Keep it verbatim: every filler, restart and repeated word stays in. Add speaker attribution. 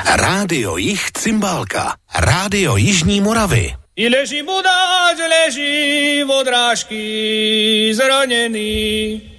Speaker 1: Rádio Jih Cymbálka. Rádio Jižní Moravy.
Speaker 2: I leží budáč, leží v odrážky zranený.